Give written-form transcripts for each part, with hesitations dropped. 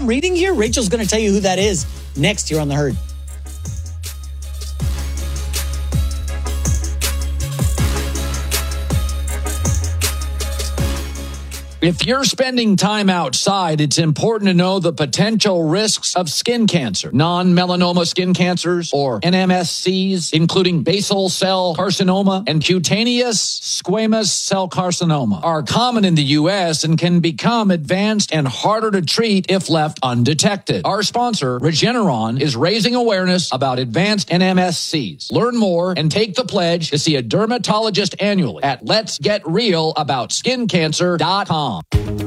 I'm reading here? Rachel's going to tell you who that is next here on The Herd. If you're spending time outside, it's important to know the potential risks of skin cancer. Non-melanoma skin cancers, or NMSCs, including basal cell carcinoma and cutaneous squamous cell carcinoma, are common in the U.S. and can become advanced and harder to treat if left undetected. Our sponsor, Regeneron, is raising awareness about advanced NMSCs. Learn more and take the pledge to see a dermatologist annually at letsgetrealaboutSkinCancer.com.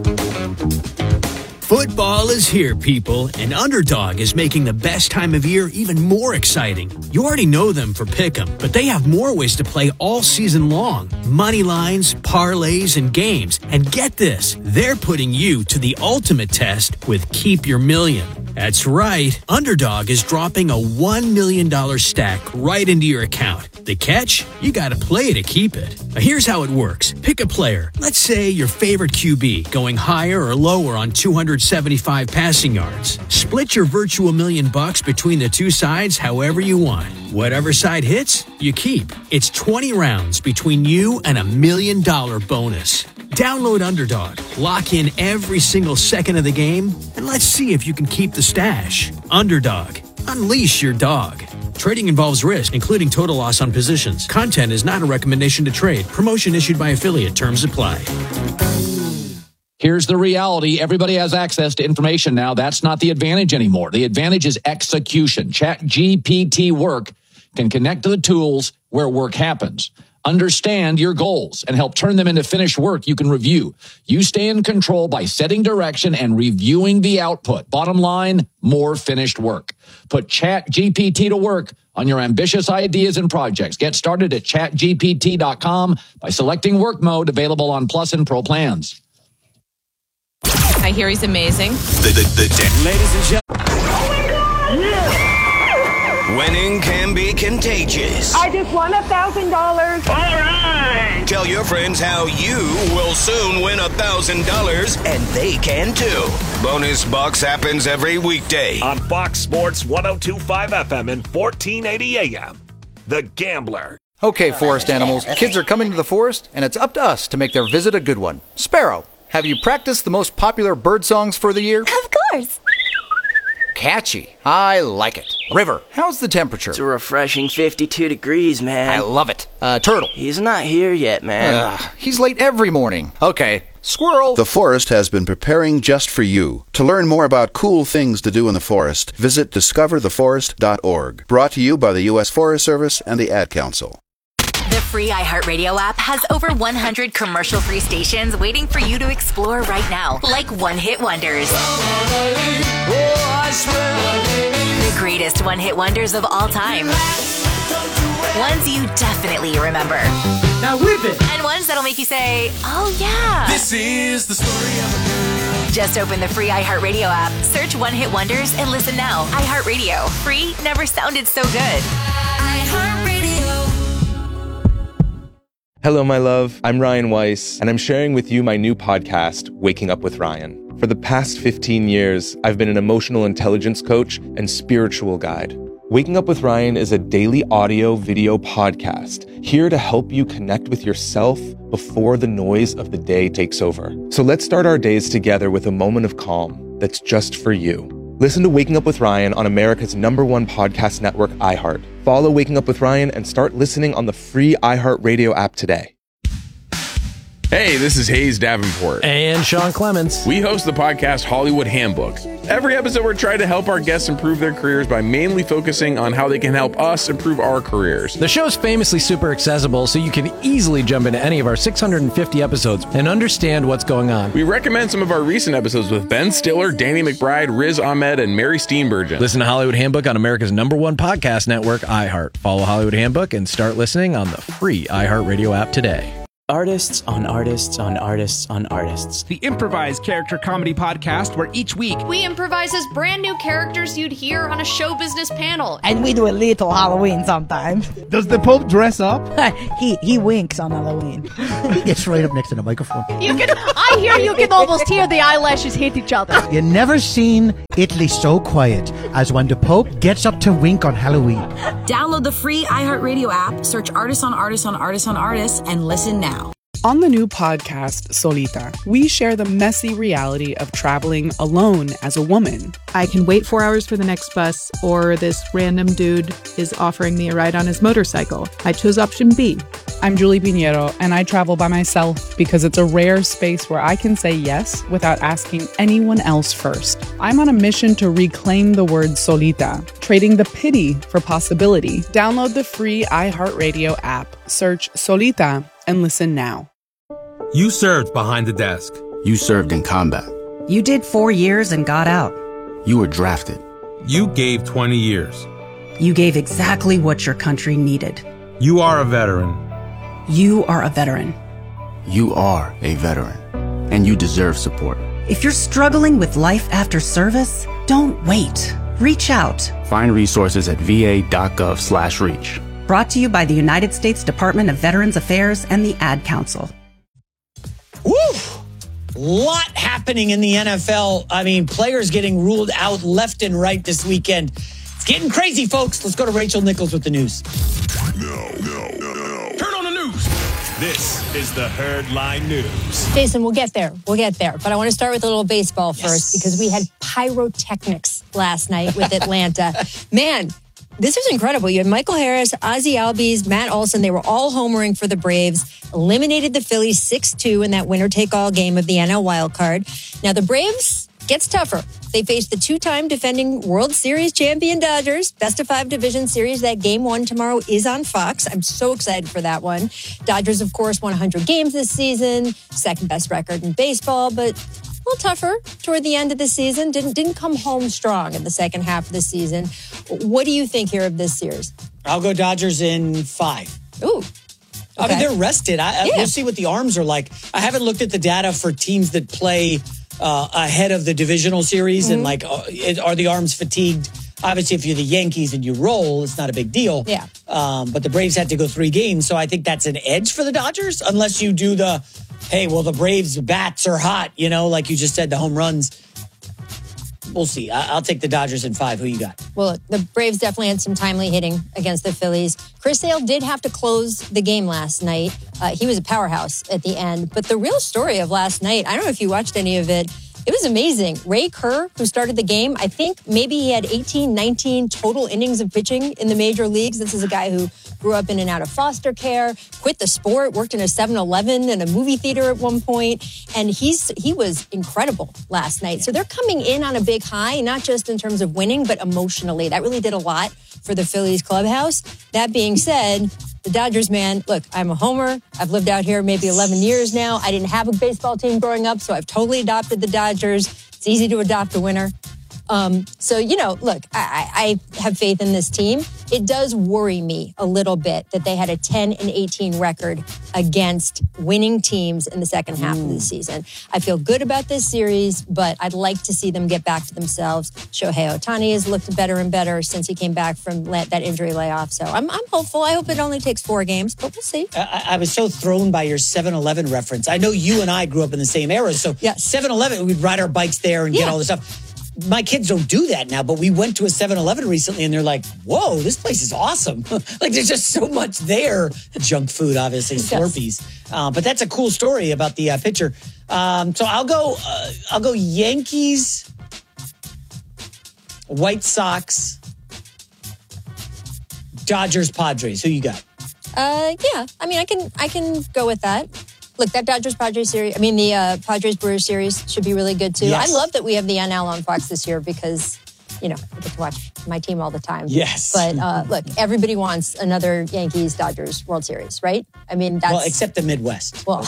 Football is here, people, and Underdog is making the best time of year even more exciting. You already know them for Pick'em, but they have more ways to play all season long. Money lines, parlays, and games. And get this, they're putting you to the ultimate test with Keep Your Million. That's right, Underdog is dropping a $1 million stack right into your account. The catch? You gotta play to keep it. Now here's how it works. Pick a player. Let's say your favorite QB, going higher or lower on 275 passing yards. Split your virtual $1 million between the two sides however you want. Whatever side hits, you keep. It's 20 rounds between you and $1 million bonus. Download Underdog, lock in every single second of the game, and let's see if you can keep the stash. Underdog, unleash your dog. Trading involves risk, including total loss on positions. Content is not a recommendation to trade. Promotion issued by affiliate. Terms apply. Here's the reality. Everybody has access to information now. That's not the advantage anymore. The advantage is execution. ChatGPT Work can connect to the tools where work happens. Understand your goals and help turn them into finished work you can review. You stay in control by setting direction and reviewing the output. Bottom line, more finished work. Put ChatGPT to work on your ambitious ideas and projects. Get started at chatgpt.com by selecting work mode, available on Plus and Pro plans. I hear he's amazing. Ladies and gentlemen. Oh my God! Yeah. Winning can be contagious. I just won $1,000. All right! Tell your friends how you will soon win $1,000, and they can too. Bonus Bucks happens every weekday on Fox Sports 102.5 FM and 1480 AM. The Gambler. Okay, forest animals. Kids are coming to the forest, and it's up to us to make their visit a good one. Sparrow, have you practiced the most popular bird songs for the year? Of course. Catchy. I like it. River, how's the temperature? It's a refreshing 52 degrees, man. I love it. Turtle. He's not here yet, man. He's late every morning. Okay. Squirrel. The forest has been preparing just for you. To learn more about cool things to do in the forest, visit discovertheforest.org. Brought to you by the U.S. Forest Service and the Ad Council. The free iHeartRadio app has over 100 commercial-free stations waiting for you to explore right now, like one-hit wonders. The greatest one-hit wonders of all time. Ones you definitely remember. Now whip it! And ones that'll make you say, oh yeah. This is the story of a girl. Just open the free iHeartRadio app, search One Hit Wonders, and listen now. iHeartRadio. Free never sounded so good. iHeartRadio. Hello, my love. I'm Ryan Weiss, and I'm sharing with you my new podcast, Waking Up with Ryan. For the past 15 years, I've been an emotional intelligence coach and spiritual guide. Waking Up with Ryan is a daily audio-video podcast here to help you connect with yourself before the noise of the day takes over. So let's start our days together with a moment of calm that's just for you. Listen to Waking Up with Ryan on America's #1 podcast network, iHeart. Follow Waking Up with Ryan and start listening on the free iHeartRadio app today. Hey, this is Hayes Davenport. And Sean Clements. We host the podcast Hollywood Handbook. Every episode, we're trying to help our guests improve their careers by mainly focusing on how they can help us improve our careers. The show's famously super accessible, so you can easily jump into any of our 650 episodes and understand what's going on. We recommend some of our recent episodes with Ben Stiller, Danny McBride, Riz Ahmed, and Mary Steenburgen. Listen to Hollywood Handbook on America's #1 podcast network, iHeart. Follow Hollywood Handbook and start listening on the free iHeartRadio app today. Artists on Artists on Artists on Artists. The improvised character comedy podcast where each week we improvise as brand new characters you'd hear on a show business panel. And we do a little Halloween sometimes. Does the Pope dress up? He winks on Halloween. He gets right up next to the microphone. I hear you can almost hear the eyelashes hit each other. You never seen Italy so quiet as when the Pope gets up to wink on Halloween. Download the free iHeartRadio app, search Artists on Artists on Artists on Artists, and listen now. On the new podcast, Solita, we share the messy reality of traveling alone as a woman. I can wait 4 hours for the next bus, or this random dude is offering me a ride on his motorcycle. I chose option B. I'm Julie Pinheiro, and I travel by myself because it's a rare space where I can say yes without asking anyone else first. I'm on a mission to reclaim the word solita, trading the pity for possibility. Download the free iHeartRadio app, search Solita, and listen now. You served behind the desk. You served in combat. You did 4 years and got out. You were drafted. You gave 20 years. You gave exactly what your country needed. You are a veteran. You are a veteran. You are a veteran, and you deserve support. If you're struggling with life after service, don't wait. Reach out. Find resources at va.gov/reach. Brought to you by the United States Department of Veterans Affairs and the Ad Council. Woo! Lot happening in the NFL. I mean, players getting ruled out left and right this weekend. It's getting crazy, folks. Let's go to Rachel Nichols with the news. No. Turn on the news. This is the Herdline News. Jason, we'll get there. But I want to start with a little baseball first because we had pyrotechnics last night with Atlanta. Man, this was incredible. You had Michael Harris, Ozzie Albies, Matt Olson. They were all homering for the Braves. Eliminated the Phillies 6-2 in that winner-take-all game of the NL wildcard. Now, the Braves gets tougher. They face the two-time defending World Series champion Dodgers. Best-of-5 division series. That game one tomorrow is on Fox. I'm so excited for that one. Dodgers, of course, won 100 games this season. Second-best record in baseball, but a little tougher toward the end of the season. Didn't come home strong in the second half of the season. What do you think here of this series? I'll go Dodgers in 5. Ooh. Okay. I mean, they're rested. We'll see what the arms are like. I haven't looked at the data for teams that play ahead of the divisional series and are the arms fatigued? Obviously, if you're the Yankees and you roll, it's not a big deal. Yeah. But the Braves had to go 3 games, so I think that's an edge for the Dodgers, unless you do the, hey, well, the Braves' bats are hot, like you just said, the home runs. We'll see. I'll take the Dodgers in 5. Who you got? Well, the Braves definitely had some timely hitting against the Phillies. Chris Sale did have to close the game last night. He was a powerhouse at the end. But the real story of last night, I don't know if you watched any of it, it was amazing. Ray Kerr, who started the game, I think maybe he had 18, 19 total innings of pitching in the major leagues. This is a guy who grew up in and out of foster care, quit the sport, worked in a 7-Eleven and a movie theater at one point, and he was incredible last night. So they're coming in on a big high, not just in terms of winning, but emotionally. That really did a lot for the Phillies clubhouse. That being said, the Dodgers, man, look, I'm a homer. I've lived out here maybe 11 years now. I didn't have a baseball team growing up, so I've totally adopted the Dodgers. It's easy to adopt a winner. So, look, I have faith in this team. It does worry me a little bit that they had a 10-18 record against winning teams in the second half of the season. I feel good about this series, but I'd like to see them get back to themselves. Shohei Ohtani has looked better and better since he came back from that injury layoff. So I'm hopeful. I hope it only takes 4 games, but we'll see. I was so thrown by your 7-Eleven reference. I know you and I grew up in the same era. So 7-Eleven, we'd ride our bikes there and get all this stuff. My kids don't do that now, but we went to a 7-Eleven recently and they're like, whoa, this place is awesome. Like there's just so much there. Junk food, obviously, Slurpees. But that's a cool story about the pitcher. So I'll go Yankees, White Sox, Dodgers, Padres. Who you got? Yeah, I mean, I can go with that. Look, that Dodgers-Padres series, the Padres-Brewers series should be really good, too. Yes. I love that we have the NL on Fox this year because, I get to watch my team all the time. Yes. But, look, everybody wants another Yankees-Dodgers World Series, right? That's... Well, except the Midwest. Well,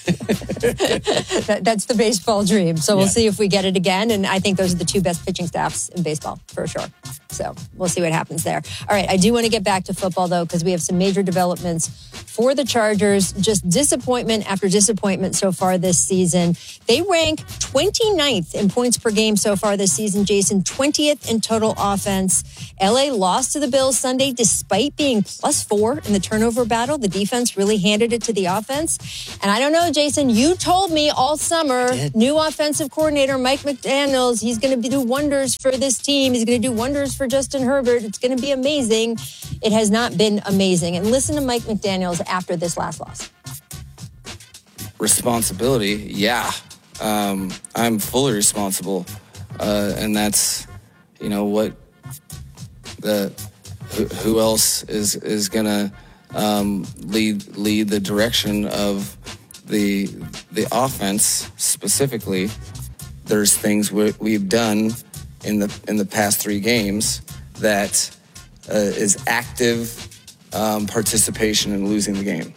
that's the baseball dream. So we'll see if we get it again. And I think those are the 2 best pitching staffs in baseball, for sure. So we'll see what happens there. All right, I do want to get back to football, though, because we have some major developments for the Chargers. Just disappointment after disappointment so far this season. They rank 29th in points per game so far this season, Jason, 20th in total offense. LA lost to the Bills Sunday despite being +4 in the turnover battle. The defense really handed it to the offense. And I don't know, Jason, you told me all summer, new offensive coordinator Mike McDaniels, he's going to do wonders for this team. He's going to do wonders for Justin Herbert. It's going to be amazing. It has not been amazing. And listen to Mike McDaniels after this last loss. Responsibility, yeah. I'm fully responsible. And that's, what who else is going to lead the direction of the offense specifically. There's things we've done in the past 3 games that is active participation in losing the game.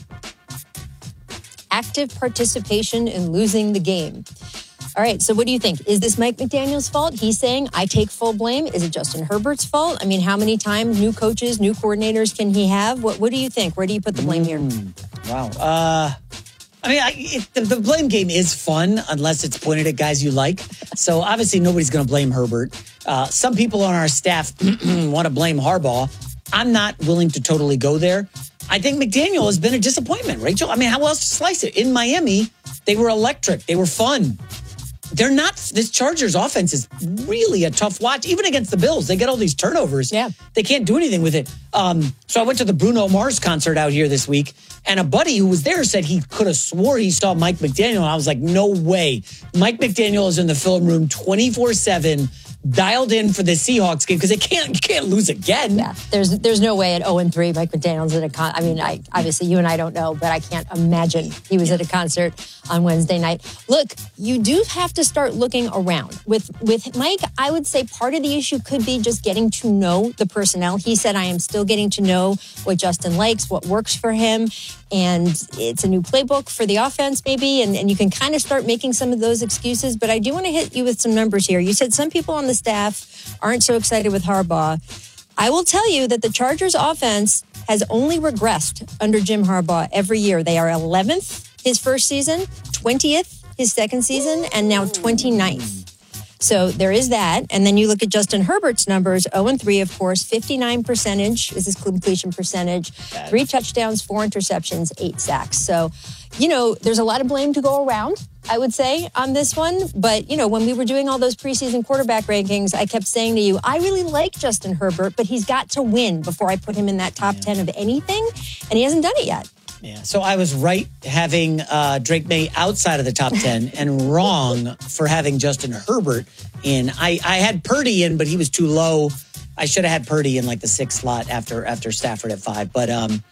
Active participation in losing the game. All right, so what do you think? Is this Mike McDaniel's fault? He's saying, I take full blame. Is it Justin Herbert's fault? I mean, how many times, new coaches, new coordinators can he have? What do you think? Where do you put the blame here? Wow. The blame game is fun unless it's pointed at guys you like. So obviously nobody's going to blame Herbert. Some people on our staff want to blame Harbaugh. I'm not willing to totally go there. I think McDaniel has been a disappointment, Rachel. I mean, how else to slice it? In Miami, they were electric. They were fun. They're not. This Chargers offense is really a tough watch, even against the Bills. They get all these turnovers. Yeah. They can't do anything with it. So I went to the Bruno Mars concert out here this week, and a buddy who was there said he could have swore he saw Mike McDaniel. And I was like, no way. Mike McDaniel is in the film room 24/7, dialed in for the Seahawks game because you can't lose again. Yeah, there's no way at 0-3 Mike McDaniel's at a obviously you and I don't know, but I can't imagine he was at a concert on Wednesday night. Look, you do have to start looking around. With Mike, I would say part of the issue could be just getting to know the personnel. He said, I am still getting to know what Justin likes, what works for him. And it's a new playbook for the offense, maybe, and you can kind of start making some of those excuses. But I do want to hit you with some numbers here. You said some people on the staff aren't so excited with Harbaugh. I will tell you that the Chargers offense has only regressed under Jim Harbaugh every year. They are 11th his first season, 20th his second season, and now 29th. So there is that. And then you look at Justin Herbert's numbers, 0-3, of course, 59% is his completion percentage, 3 touchdowns, 4 interceptions, 8 sacks. So, there's a lot of blame to go around, I would say, on this one. But, when we were doing all those preseason quarterback rankings, I kept saying to you, I really like Justin Herbert, but he's got to win before I put him in that top 10 of anything. And he hasn't done it yet. Yeah, so I was right having Drake May outside of the top 10 and wrong for having Justin Herbert in. I had Purdy in, but he was too low. I should have had Purdy in like the 6th slot after Stafford at 5. But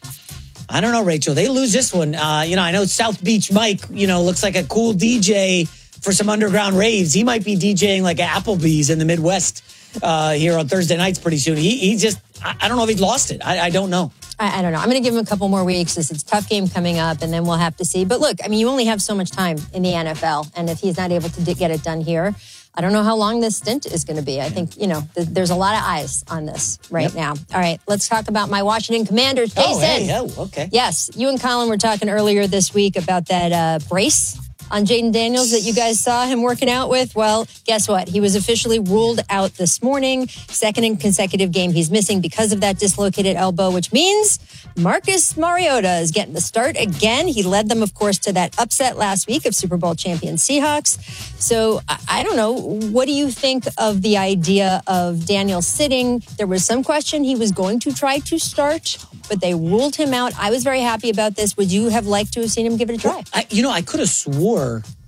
I don't know, Rachel. They lose this one. I know South Beach Mike, looks like a cool DJ for some underground raves. He might be DJing like Applebee's in the Midwest here on Thursday nights pretty soon. He just, I don't know if he's lost it. I don't know. I don't know. I'm going to give him a couple more weeks. It's a tough game coming up, and then we'll have to see. But look, you only have so much time in the NFL, and if he's not able to get it done here, I don't know how long this stint is going to be. I think, there's a lot of eyes on this right now. All right, let's talk about my Washington Commanders. Jason. Okay. Yes, you and Colin were talking earlier this week about that brace on Jaden Daniels that you guys saw him working out with. Well, guess what? He was officially ruled out this morning. 2nd consecutive game he's missing because of that dislocated elbow, which means Marcus Mariota is getting the start again. He led them, of course, to that upset last week of Super Bowl champion Seahawks. So I don't know. What do you think of the idea of Daniels sitting? There was some question he was going to try to start, but they ruled him out. I was very happy about this. Would you have liked to have seen him give it a try? I could have swore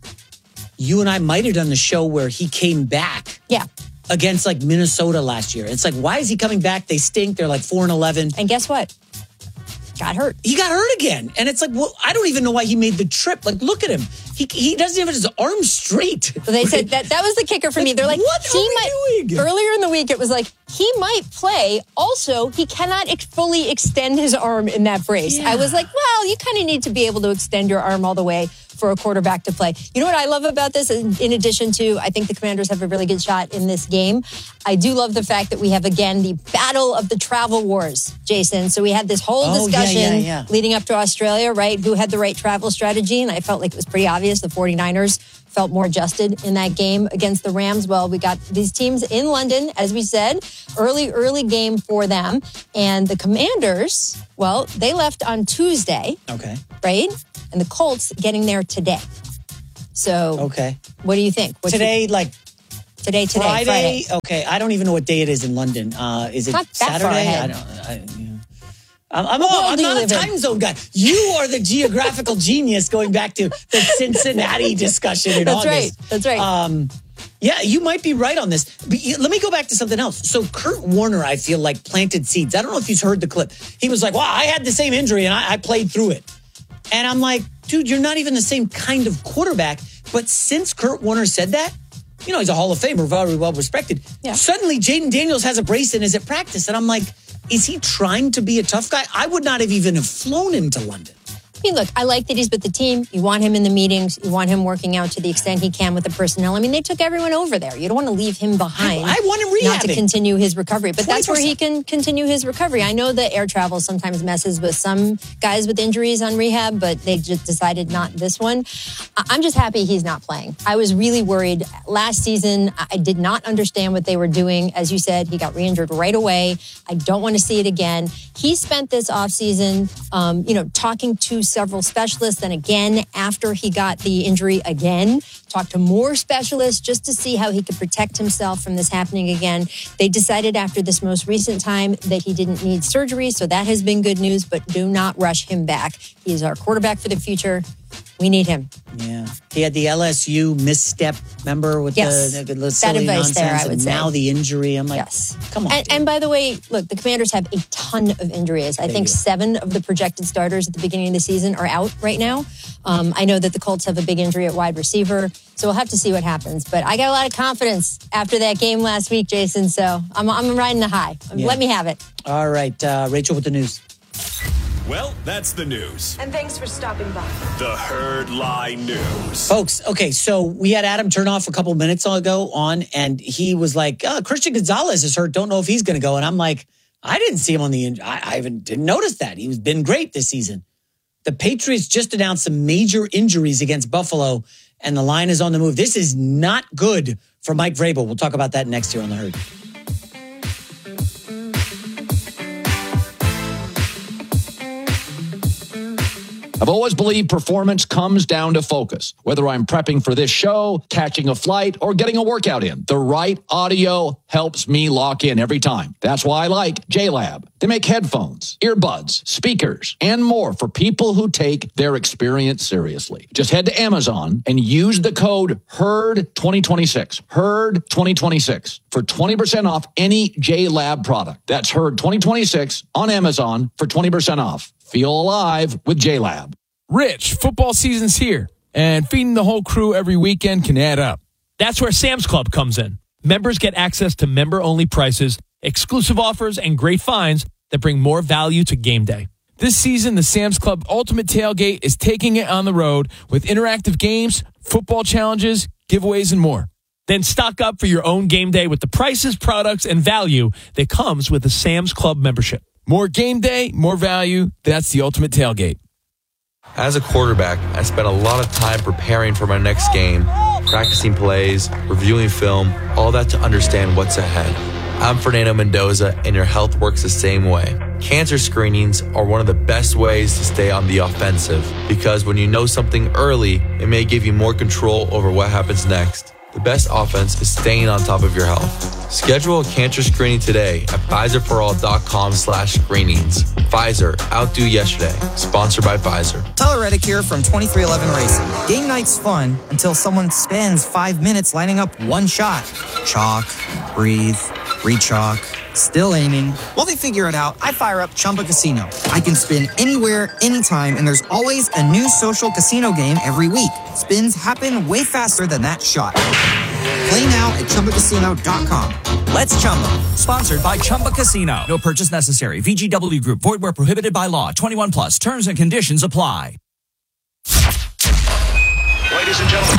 you and I might have done the show where he came back. Yeah. Against like Minnesota last year. It's like, why is he coming back? They stink. They're like 4-11. And guess what? Got hurt. He got hurt again. And it's like, well, I don't even know why he made the trip. Like, look at him. He doesn't have his arm straight. They said that was the kicker for me. They're like, what are we doing? Earlier in the week, it was like, he might play. Also, he cannot fully extend his arm in that brace. Yeah. I was like, well, you kind of need to be able to extend your arm all the way for a quarterback to play. You know what I love about this? In addition to, I think the Commanders have a really good shot in this game. I do love the fact that we have, again, the battle of the travel wars, Jason. So we had this whole discussion leading up to Australia, right? Who had the right travel strategy? And I felt like it was pretty obvious. The 49ers felt more adjusted in that game against the Rams. Well, we got these teams in London, as we said, early game for them. And the Commanders, well, they left on Tuesday. Okay. Right? And the Colts getting there today. So, okay. What do you think? Today. Friday. Okay, I don't even know what day it is in London. Is it not that Saturday? far ahead. I'm not a time zone guy. You are the geographical genius going back to the Cincinnati discussion in August. That's right. Yeah, you might be right on this. But let me go back to something else. So Kurt Warner, I feel like, planted seeds. I don't know if you've heard the clip. He was like, well, I had the same injury and I played through it. And I'm like, dude, you're not even the same kind of quarterback. But since Kurt Warner said that, you know, he's a Hall of Famer, very well respected. Yeah. Suddenly, Jaden Daniels has a brace and is at practice. And I'm like, is he trying to be a tough guy? I would not have even flown him to London. I mean, look, I like that he's with the team. You want him in the meetings. You want him working out to the extent he can with the personnel. I mean, they took everyone over there. You don't want to leave him behind. I want him rehabbing. Not to continue his recovery. But 20%. that's where he can continue his recovery. I know that air travel sometimes messes with some guys with injuries on rehab, but they just decided not this one. I'm just happy he's not playing. I was really worried. Last season, I did not understand what they were doing. As you said, he got re-injured right away. I don't want to see it again. He spent this offseason, talking to several specialists. Then again, after he got the injury again, talked to more specialists just to see how he could protect himself from this happening again. They decided after this most recent time that he didn't need surgery. So that has been good news, but do not rush him back. He is our quarterback for the future. We need him. Yeah. He had the LSU misstep, remember, with the silly nonsense, there, I would say. Now the injury. I'm like, come on. And by the way, look, the Commanders have a ton of injuries. I think 7 of the projected starters at the beginning of the season are out right now. I know that the Colts have a big injury at wide receiver, so we'll have to see what happens. But I got a lot of confidence after that game last week, Jason, so I'm riding the high. Yeah. Let me have it. All right, Rachel with the news. Well, that's the news. And thanks for stopping by. The Herd Lie News. Folks, okay, so we had Adam Turnoff a couple minutes ago on, and he was like, Christian Gonzalez is hurt. Don't know if he's going to go. And I'm like, I didn't see him on the injury. I didn't notice that. He's been great this season. The Patriots just announced some major injuries against Buffalo, and the line is on the move. This is not good for Mike Vrabel. We'll talk about that next here on The Herd. I've always believed performance comes down to focus. Whether I'm prepping for this show, catching a flight, or getting a workout in, the right audio helps me lock in every time. That's why I like JLab. They make headphones, earbuds, speakers, and more for people who take their experience seriously. Just head to Amazon and use the code HERD2026. HERD2026 for 20% off any JLab product. That's HERD2026 on Amazon for 20% off. Feel alive with JLab. Rich, football season's here, and feeding the whole crew every weekend can add up. That's where Sam's Club comes in. Members get access to member-only prices, exclusive offers, and great finds that bring more value to game day. This season, the Sam's Club Ultimate Tailgate is taking it on the road with interactive games, football challenges, giveaways, and more. Then stock up for your own game day with the prices, products, and value that comes with a Sam's Club membership. More game day, more value. That's the Ultimate Tailgate. As a quarterback, I spent a lot of time preparing for my next game, practicing plays, reviewing film, all that to understand what's ahead. I'm Fernando Mendoza, and your health works the same way. Cancer screenings are one of the best ways to stay on the offensive, because when you know something early, it may give you more control over what happens next. The best offense is staying on top of your health. Schedule a cancer screening today at Pfizerforall.com/screenings. Pfizer, outdo yesterday. Sponsored by Pfizer. Tyler Reddick here from 2311 Racing. Game night's fun until someone spends 5 minutes lining up one shot. Chalk, breathe, re-chalk, still aiming. While they figure it out, I fire up Chumba Casino. I can spin anywhere, anytime, and there's always a new social casino game every week. Spins happen way faster than that shot. Play now at ChumbaCasino.com. Let's Chumba. Sponsored by Chumba Casino. No purchase necessary. VGW Group. Void where prohibited by law. 21 plus. Terms and conditions apply. ladies and gentlemen.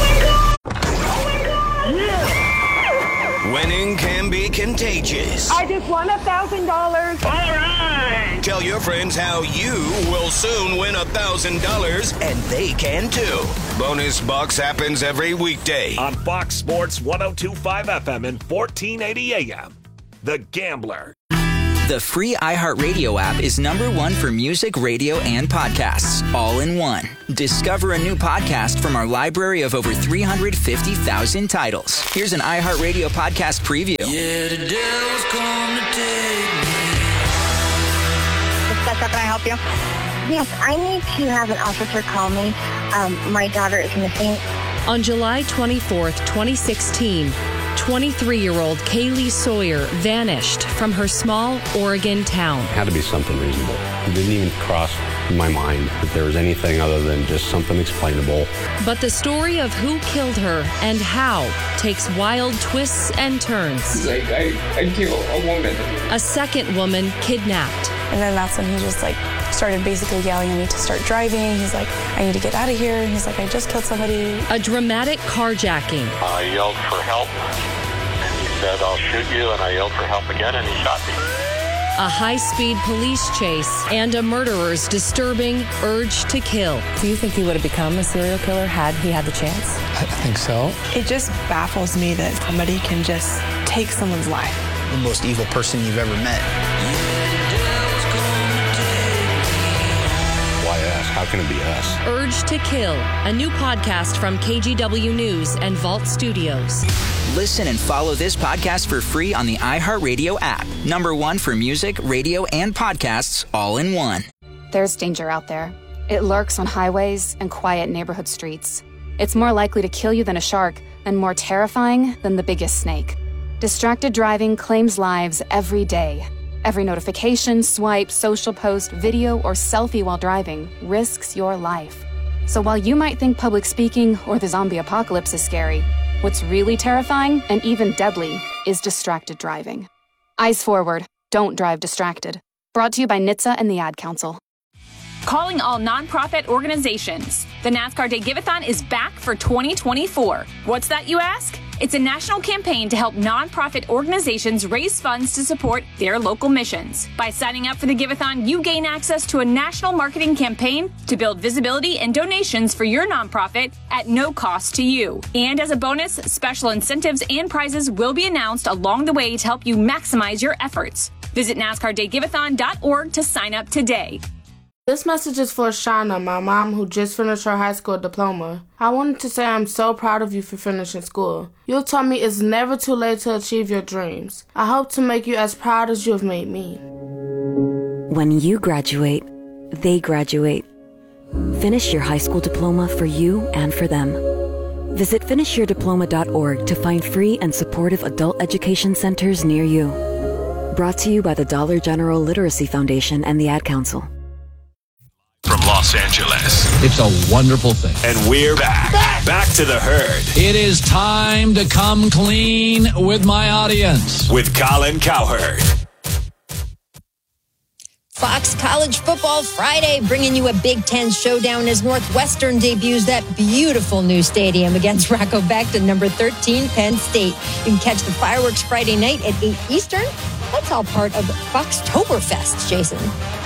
Winning can be contagious. I just won $1,000. All right. Tell your friends how you will soon win $1,000, and they can too. Bonus Bucks happens every weekday on Fox Sports 102.5 FM and 1480 AM. The Gambler. The free iHeartRadio app is #1 for music, radio, and podcasts, all in one. Discover a new podcast from our library of over 350,000 titles. Here's an iHeartRadio podcast preview. Yeah, the devil's come to take me. Can I help you? Yes, I need to have an officer call me. My daughter is missing. On July 24th, 2016, 23-year-old Kaylee Sawyer vanished from her small Oregon town. It had to be something reasonable. It didn't even cross my mind that there was anything other than just something explainable. But the story of who killed her and how takes wild twists and turns. He's like, I killed a woman. A second woman kidnapped. And then that's when he just started basically yelling at me to start driving. He's like, I need to get out of here. He's like, I just killed somebody. A dramatic carjacking. I yelled for help, and he said, I'll shoot you, and I yelled for help again, and he shot me. A high-speed police chase and a murderer's disturbing urge to kill. Do you think he would have become a serial killer had he had the chance? I think so. It just baffles me that somebody can just take someone's life. The most evil person you've ever met. Why ask? How can it be us? Urge to Kill, a new podcast from KGW News and Vault Studios. Listen and follow this podcast for free on the iHeartRadio app. #1 for music, radio, and podcasts, all in one. There's danger out there. It lurks on highways and quiet neighborhood streets. It's more likely to kill you than a shark, and more terrifying than the biggest snake. Distracted driving claims lives every day. Every notification, swipe, social post, video, or selfie while driving risks your life. So while you might think public speaking or the zombie apocalypse is scary, what's really terrifying and even deadly is distracted driving. Eyes forward. Don't drive distracted. Brought to you by NHTSA and the Ad Council. Calling all nonprofit organizations. The NASCAR Day Give-A-thon is back for 2024. What's that, you ask? It's a national campaign to help nonprofit organizations raise funds to support their local missions. By signing up for the Give-A-thon, you gain access to a national marketing campaign to build visibility and donations for your nonprofit at no cost to you. And as a bonus, special incentives and prizes will be announced along the way to help you maximize your efforts. Visit NASCARDayGiveathon.org to sign up today. This message is for Shauna, my mom, who just finished her high school diploma. I wanted to say I'm so proud of you for finishing school. You taught me it's never too late to achieve your dreams. I hope to make you as proud as you have made me. When you graduate, they graduate. Finish your high school diploma for you and for them. Visit finishyourdiploma.org to find free and supportive adult education centers near you. Brought to you by the Dollar General Literacy Foundation and the Ad Council. From Los Angeles. It's a wonderful thing. And we're back. Back to the herd. It is time to come clean with my audience. With Colin Cowherd. Fox College Football Friday, bringing you a Big Ten showdown as Northwestern debuts that beautiful new stadium against Rocco Becht, number 13 Penn State. You can catch the fireworks Friday night at 8 Eastern. That's all part of Foxtoberfest, Jason.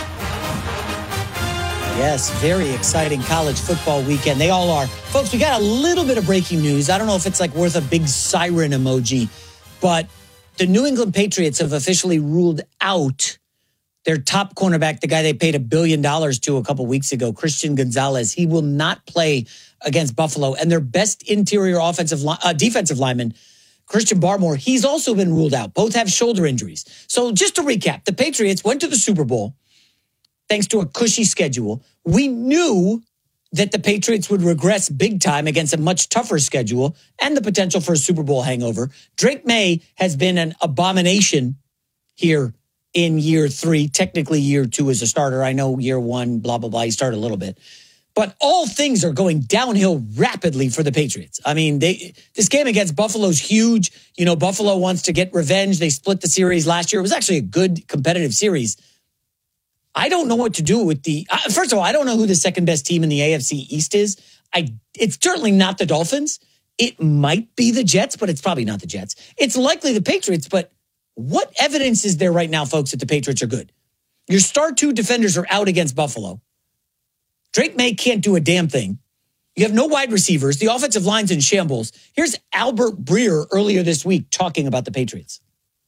Yes, very exciting college football weekend. They all are. Folks, we got a little bit of breaking news. I don't know if it's worth a big siren emoji, but the New England Patriots have officially ruled out their top cornerback, the guy they paid $1 billion to a couple weeks ago, Christian Gonzalez. He will not play against Buffalo. And their best interior defensive lineman, Christian Barmore, he's also been ruled out. Both have shoulder injuries. So just to recap, the Patriots went to the Super Bowl thanks to a cushy schedule. We knew that the Patriots would regress big time against a much tougher schedule and the potential for a Super Bowl hangover. Drake May has been an abomination here in year 3, technically year 2 as a starter. I know year 1, blah, blah, blah, he started a little bit. But all things are going downhill rapidly for the Patriots. I mean, this game against Buffalo is huge. You know, Buffalo wants to get revenge. They split the series last year. It was actually a good competitive series. I don't know what to do with the... first of all, I don't know who the second best team in the AFC East is. It's certainly not the Dolphins. It might be the Jets, but it's probably not the Jets. It's likely the Patriots, but what evidence is there right now, folks, that the Patriots are good? Your star 2 defenders are out against Buffalo. Drake May can't do a damn thing. You have no wide receivers. The offensive line's in shambles. Here's Albert Breer earlier this week talking about the Patriots.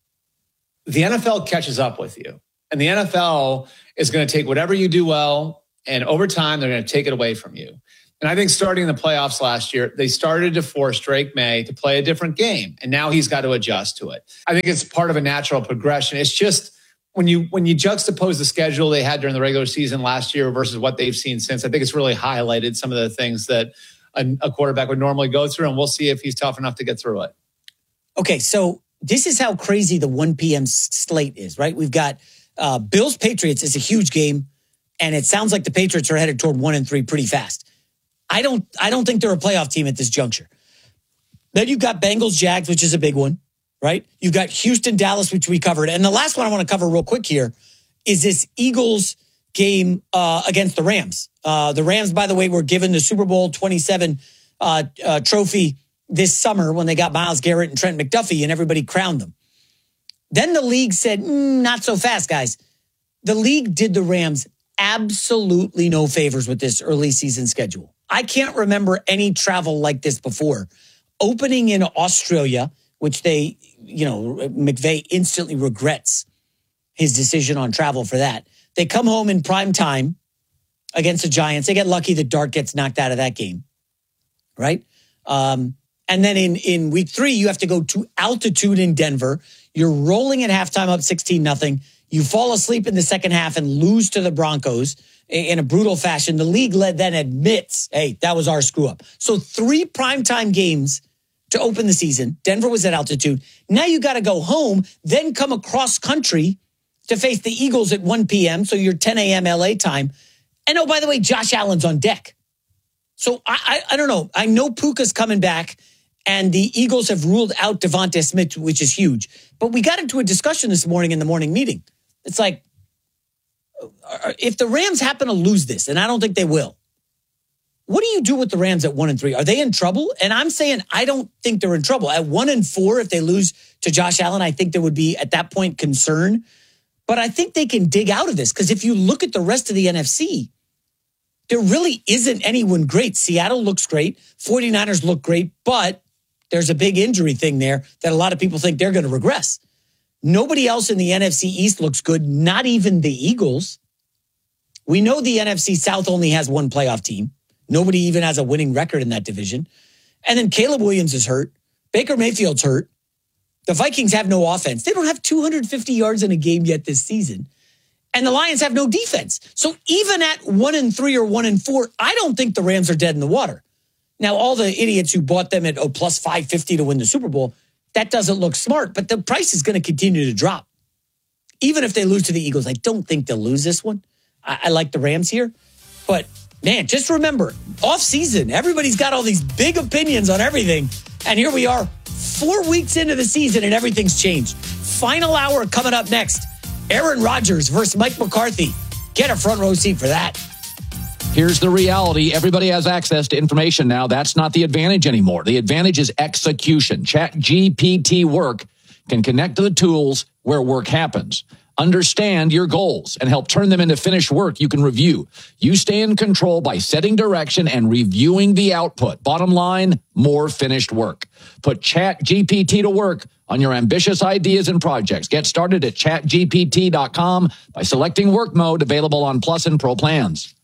The NFL catches up with you. And the NFL is going to take whatever you do well, and over time, they're going to take it away from you. And I think starting in the playoffs last year, they started to force Drake May to play a different game. And now he's got to adjust to it. I think it's part of a natural progression. It's just when you juxtapose the schedule they had during the regular season last year versus what they've seen since, I think it's really highlighted some of the things that a quarterback would normally go through. And we'll see if he's tough enough to get through it. Okay, so this is how crazy the 1 p.m. slate is, right? We've got Bills-Patriots is a huge game. And it sounds like the Patriots are headed toward 1-3 pretty fast. I don't think they're a playoff team at this juncture. Then you've got Bengals-Jags, which is a big one, right? You've got Houston-Dallas, which we covered. And the last one I want to cover real quick here is this Eagles game against the Rams. The Rams, by the way, were given the Super Bowl 27 trophy this summer when they got Myles Garrett and Trent McDuffie, and everybody crowned them. Then the league said, not so fast, guys. The league did the Rams absolutely no favors with this early season schedule. I can't remember any travel like this before. Opening in Australia, which they, McVay instantly regrets his decision on travel for that. They come home in prime time against the Giants. They get lucky that Dart gets knocked out of that game, right? And then in week 3, you have to go to altitude in Denver. You're rolling at halftime up 16-0. You fall asleep in the second half and lose to the Broncos in a brutal fashion. The league then admits, hey, that was our screw up. So 3 primetime games to open the season. Denver was at altitude. Now you got to go home, then come across country to face the Eagles at 1 p.m. So you're 10 a.m. LA time. And oh, by the way, Josh Allen's on deck. So I don't know. I know Puka's coming back, and the Eagles have ruled out Devonta Smith, which is huge. But we got into a discussion this morning in the morning meeting. It's like, if the Rams happen to lose this, and I don't think they will, what do you do with the Rams at 1-3? Are they in trouble? And I'm saying I don't think they're in trouble. At 1-4, if they lose to Josh Allen, I think there would be, at that point, concern. But I think they can dig out of this, because if you look at the rest of the NFC, there really isn't anyone great. Seattle looks great. 49ers look great, but there's a big injury thing there that a lot of people think they're going to regress. Nobody else in the NFC East looks good, not even the Eagles. We know the NFC South only has one playoff team. Nobody even has a winning record in that division. And then Caleb Williams is hurt. Baker Mayfield's hurt. The Vikings have no offense. They don't have 250 yards in a game yet this season. And the Lions have no defense. So even at 1-3 or 1-4, I don't think the Rams are dead in the water. Now, all the idiots who bought them at plus 550 to win the Super Bowl, that doesn't look smart, but the price is going to continue to drop. Even if they lose to the Eagles, I don't think they'll lose this one. I like the Rams here. But, man, just remember, off-season, everybody's got all these big opinions on everything. And here we are, 4 weeks into the season, and everything's changed. Final hour coming up next. Aaron Rodgers versus Mike McCarthy. Get a front row seat for that. Here's the reality. Everybody has access to information now. That's not the advantage anymore. The advantage is execution. ChatGPT Work can connect to the tools where work happens. Understand your goals and help turn them into finished work you can review. You stay in control by setting direction and reviewing the output. Bottom line, more finished work. Put ChatGPT to work on your ambitious ideas and projects. Get started at chatgpt.com by selecting work mode, available on Plus and Pro plans.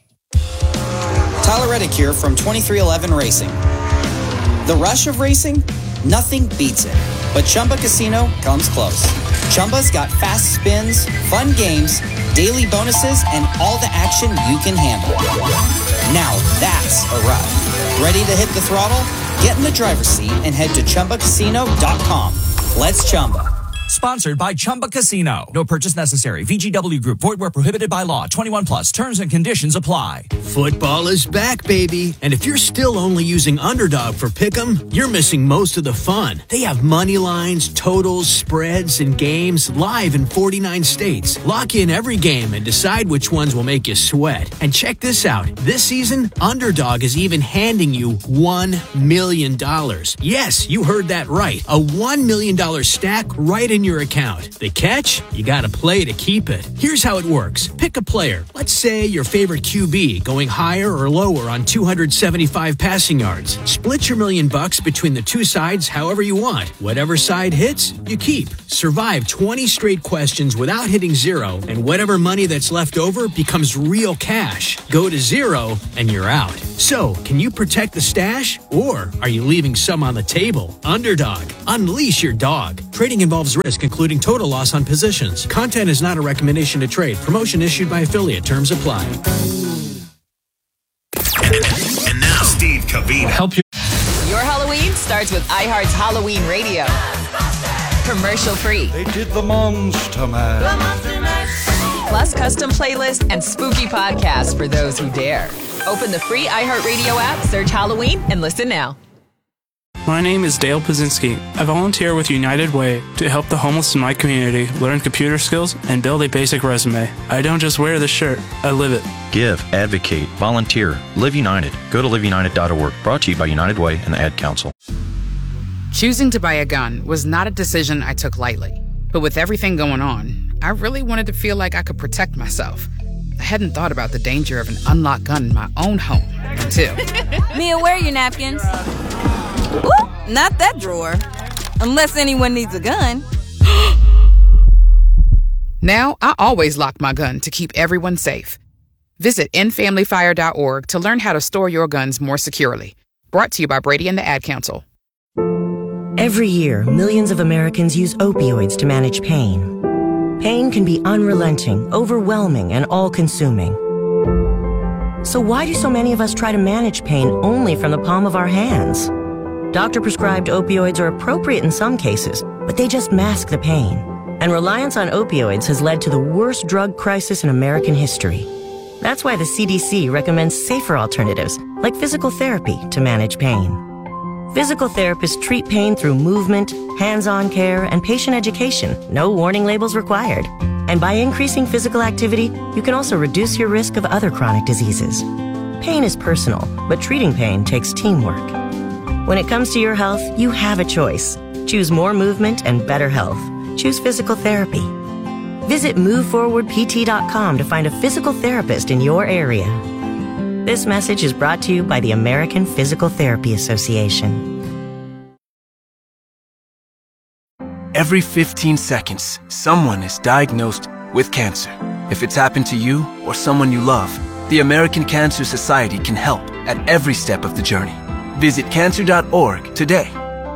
Tyler Reddick here from 2311 Racing. The rush of racing? Nothing beats it. But Chumba Casino comes close. Chumba's got fast spins, fun games, daily bonuses, and all the action you can handle. Now that's a ride. Ready to hit the throttle? Get in the driver's seat and head to ChumbaCasino.com. Let's Chumba. Sponsored by Chumba Casino. No purchase necessary. VGW Group. Void where prohibited by law. 21 plus. Terms and conditions apply. Football is back, baby. And if you're still only using Underdog for Pick'em, you're missing most of the fun. They have money lines, totals, spreads, and games live in 49 states. Lock in every game and decide which ones will make you sweat. And check this out. This season, Underdog is even handing you $1 million. Yes, you heard that right. A $1 million stack right in your account. The catch? You gotta play to keep it. Here's how it works. Pick a player. Let's say your favorite QB going higher or lower on 275 passing yards. Split your $1 million between the two sides however you want. Whatever side hits, you keep. Survive 20 straight questions without hitting zero, and whatever money that's left over becomes real cash. Go to zero, and you're out. So, can you protect the stash, or are you leaving some on the table? Underdog. Unleash your dog. Trading involves risk, including total loss on positions. Content is not a recommendation to trade. Promotion issued by affiliate. Terms apply. And now, Steve Cavina. Help you. Your Halloween starts with iHeart's Halloween Radio. Commercial free. They did the Monster Mash. Plus custom playlists and spooky podcasts for those who dare. Open the free iHeartRadio app, search Halloween, and listen now. My name is Dale Pazinski. I volunteer with United Way to help the homeless in my community learn computer skills and build a basic resume. I don't just wear the shirt, I live it. Give, advocate, volunteer, Live United. Go to liveunited.org. Brought to you by United Way and the Ad Council. Choosing to buy a gun was not a decision I took lightly. But with everything going on, I really wanted to feel like I could protect myself. I hadn't thought about the danger of an unlocked gun in my own home until... Mia, where are your napkins? Ooh, not that drawer. Unless anyone needs a gun. Now, I always lock my gun to keep everyone safe. Visit endfamilyfire.org to learn how to store your guns more securely. Brought to you by Brady and the Ad Council. Every year, millions of Americans use opioids to manage pain. Pain can be unrelenting, overwhelming, and all-consuming. So why do so many of us try to manage pain only from the palm of our hands? Doctor-prescribed opioids are appropriate in some cases, but they just mask the pain. And reliance on opioids has led to the worst drug crisis in American history. That's why the CDC recommends safer alternatives, like physical therapy, to manage pain. Physical therapists treat pain through movement, hands-on care, and patient education. No warning labels required. And by increasing physical activity, you can also reduce your risk of other chronic diseases. Pain is personal, but treating pain takes teamwork. When it comes to your health, you have a choice. Choose more movement and better health. Choose physical therapy. Visit MoveForwardPT.com to find a physical therapist in your area. This message is brought to you by the American Physical Therapy Association. Every 15 seconds, someone is diagnosed with cancer. If it's happened to you or someone you love, the American Cancer Society can help at every step of the journey. Visit cancer.org today.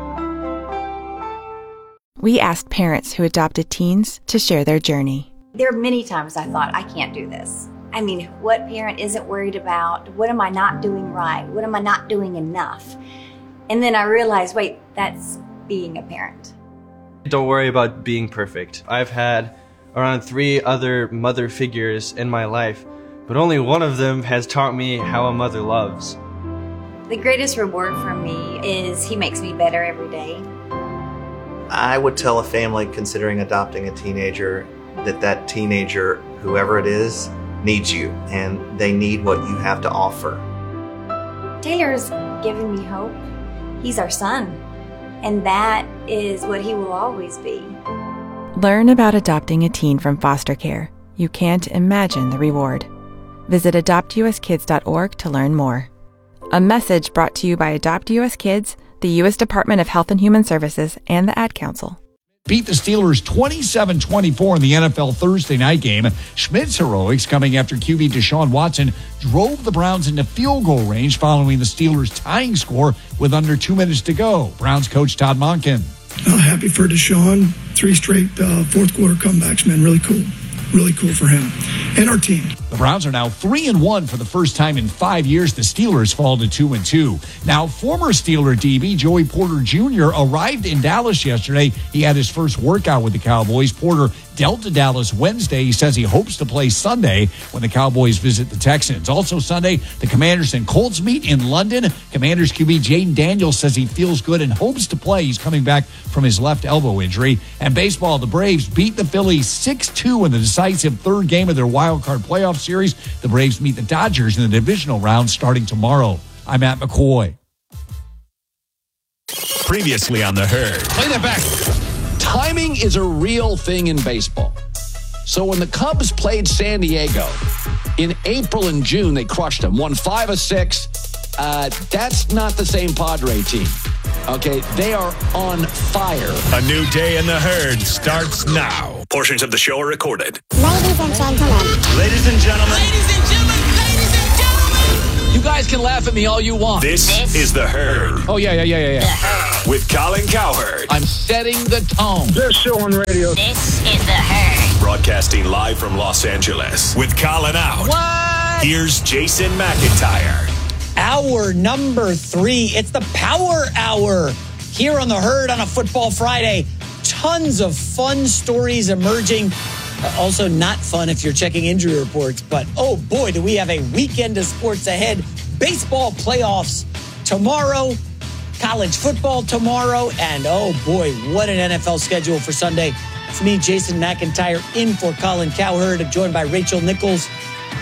We asked parents who adopted teens to share their journey. There are many times I thought, I can't do this. I mean, what parent isn't worried about? What am I not doing right? What am I not doing enough? And then I realized, wait, that's being a parent. Don't worry about being perfect. I've had around 3 other mother figures in my life, but only one of them has taught me how a mother loves. The greatest reward for me is he makes me better every day. I would tell a family considering adopting a teenager that teenager, whoever it is, needs you, and they need what you have to offer. Taylor's given me hope. He's our son, and that is what he will always be. Learn about adopting a teen from foster care. You can't imagine the reward. Visit adoptuskids.org to learn more. A message brought to you by Adopt US Kids, the U.S. Department of Health and Human Services, and the Ad Council. Beat the Steelers 27-24 in the NFL Thursday night game. Schmidt's heroics coming after QB Deshaun Watson drove the Browns into field goal range following the Steelers' tying score with under 2 minutes to go. Browns coach Todd Monken. Happy for Deshaun. 3 straight fourth quarter comebacks, man. Really cool. Really cool for him and our team. The Browns are now 3-1 for the first time in 5 years. The Steelers fall to 2-2. Now, former Steeler DB Joey Porter Jr. arrived in Dallas yesterday. He had his first workout with the Cowboys. Porter dealt to Dallas Wednesday. He says he hopes to play Sunday when the Cowboys visit the Texans. Also Sunday, the Commanders and Colts meet in London. Commanders QB Jaden Daniels says he feels good and hopes to play. He's coming back from his left elbow injury. And baseball, the Braves beat the Phillies 6-2 in the decisive third game of their wild card playoff series. The Braves meet the Dodgers in the divisional round starting tomorrow. I'm Matt McCoy. Previously on The Herd. Play that back. Timing is a real thing in baseball. So when the Cubs played San Diego in April and June, they crushed them, won 5 of 6. That's not the same Padre team. Okay, they are on fire. A new day in The Herd starts now. Portions of the show are recorded. Ladies and gentlemen. Ladies and gentlemen. Ladies and gentlemen. Ladies and gentlemen. You guys can laugh at me all you want. This is The Herd. Oh, yeah. With Colin Cowherd. I'm setting the tone. This show on radio. This is The Herd. Broadcasting live from Los Angeles. With Colin out. What? Here's Jason McIntyre. Hour number 3. It's the Power Hour here on The Herd on a Football Friday. Tons of fun stories emerging. Also not fun if you're checking injury reports. But, oh boy, do we have a weekend of sports ahead. Baseball playoffs tomorrow. College football tomorrow. And, oh boy, what an NFL schedule for Sunday. It's me, Jason McIntyre, in for Colin Cowherd, joined by Rachel Nichols.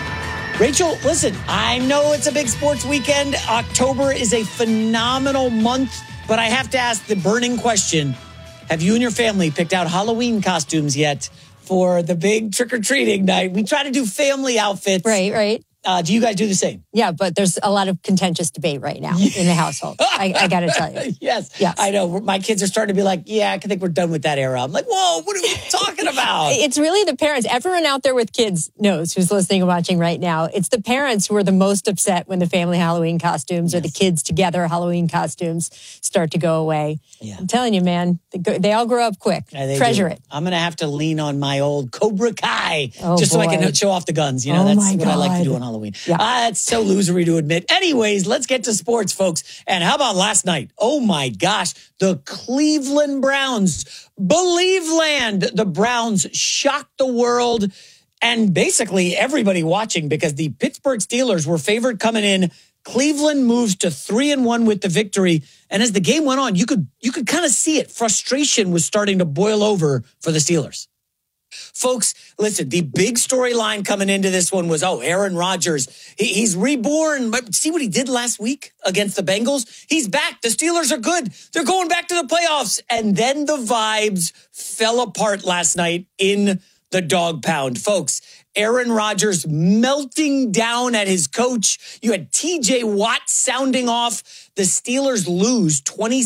Rachel, listen, I know it's a big sports weekend. October is a phenomenal month, but I have to ask the burning question. Have you and your family picked out Halloween costumes yet for the big trick-or-treating night? We try to do family outfits. Right. Do you guys do the same? Yeah, but there's a lot of contentious debate right now in the household. I got to tell you. Yes. I know. My kids are starting to be like, yeah, I think we're done with that era. I'm like, whoa, what are we talking about? It's really the parents. Everyone out there with kids knows who's listening and watching right now. It's the parents who are the most upset when the family Halloween costumes or the kids together Halloween costumes start to go away. Yeah. I'm telling you, man, they all grow up quick. Treasure it. I'm going to have to lean on my old Cobra Kai so I can show off the guns. You know, that's what I like to do on Halloween. Yeah. It's so losery to admit. Anyways, let's get to sports, folks. And how about last night? Oh my gosh, the Cleveland Browns. Believe land. The Browns shocked the world and basically everybody watching because the Pittsburgh Steelers were favored coming in. Cleveland moves to 3-1 with the victory. And as the game went on, you could kind of see it. Frustration was starting to boil over for the Steelers. Folks, listen, the big storyline coming into this one was, Aaron Rodgers. He's reborn. See what he did last week against the Bengals? He's back. The Steelers are good. They're going back to the playoffs. And then the vibes fell apart last night in the dog pound. Folks, Aaron Rodgers melting down at his coach. You had TJ Watt sounding off. The Steelers lose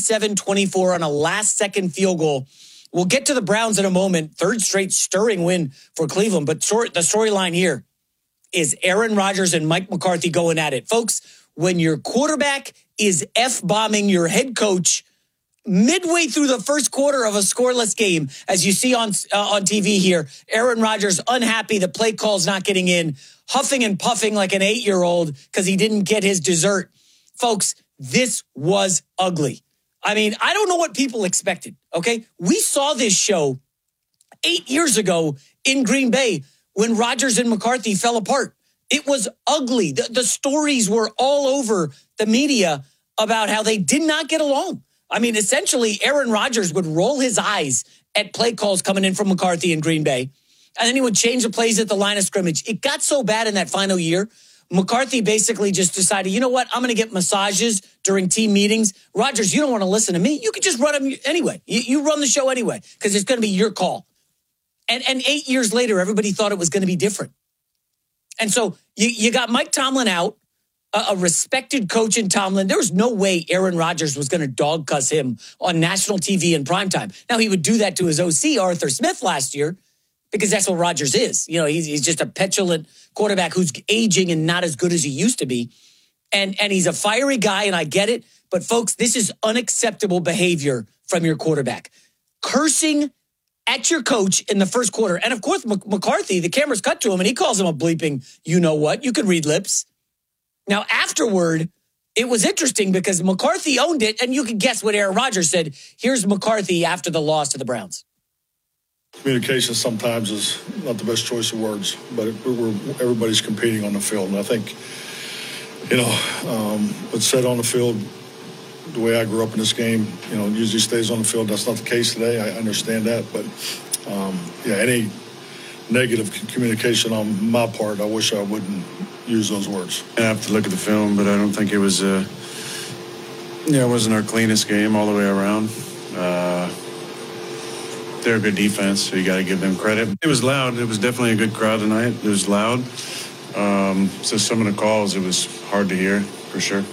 27-24 on a last-second field goal. We'll get to the Browns in a moment. Third straight stirring win for Cleveland. But the storyline here is Aaron Rodgers and Mike McCarthy going at it. Folks, when your quarterback is F-bombing your head coach midway through the first quarter of a scoreless game, as you see on TV here, Aaron Rodgers unhappy, the play call's not getting in, huffing and puffing like an 8-year-old because he didn't get his dessert. Folks, this was ugly. I mean, I don't know what people expected, okay? We saw this show 8 years ago in Green Bay when Rodgers and McCarthy fell apart. It was ugly. The stories were all over the media about how they did not get along. I mean, essentially, Aaron Rodgers would roll his eyes at play calls coming in from McCarthy in Green Bay, and then he would change the plays at the line of scrimmage. It got so bad in that final year, McCarthy basically just decided, you know what, I'm going to get massages during team meetings. Rodgers, you don't want to listen to me. You could just run them anyway. You run the show anyway because it's going to be your call. And 8 years later, everybody thought it was going to be different. And so you got Mike Tomlin out, a respected coach in Tomlin. There was no way Aaron Rodgers was going to dog cuss him on national TV in primetime. Now, he would do that to his OC, Arthur Smith, last year, because that's what Rodgers is. You know, he's just a petulant quarterback who's aging and not as good as he used to be. And he's a fiery guy, and I get it. But, folks, this is unacceptable behavior from your quarterback. Cursing at your coach in the first quarter. And of course, McCarthy, the camera's cut to him and he calls him a bleeping, you know what? You can read lips. Now, afterward, it was interesting because McCarthy owned it, and you can guess what Aaron Rodgers said. Here's McCarthy after the loss to the Browns. Communication sometimes is not the best choice of words, but everybody's competing on the field. And I think, what's said on the field, the way I grew up in this game, usually stays on the field. That's not the case today. I understand that. But, any negative communication on my part, I wish I wouldn't use those words. I have to look at the film, but I don't think it was, it wasn't our cleanest game all the way around. They're a good defense, so you got to give them credit. It was loud. It was definitely a good crowd tonight. It was loud. So some of the calls, it was hard to hear, for sure.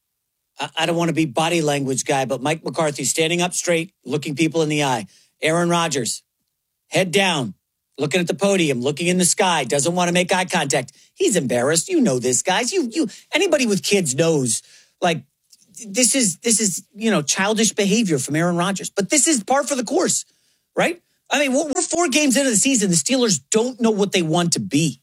I don't want to be body language guy, but Mike McCarthy standing up straight, looking people in the eye. Aaron Rodgers, head down, looking at the podium, looking in the sky, doesn't want to make eye contact. He's embarrassed. You know this, guys. Anybody with kids knows, this is childish behavior from Aaron Rodgers. But this is par for the course, right? I mean, we're 4 games into the season. The Steelers don't know what they want to be.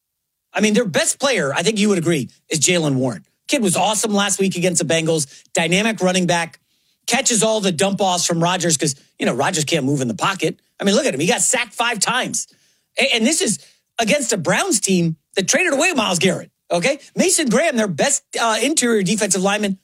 I mean, their best player, I think you would agree, is Jaylen Warren. Kid was awesome last week against the Bengals. Dynamic running back. Catches all the dump-offs from Rodgers because, Rodgers can't move in the pocket. I mean, look at him. He got sacked 5 times. And this is against a Browns team that traded away Myles Garrett, okay? Mason Graham, their best interior defensive lineman,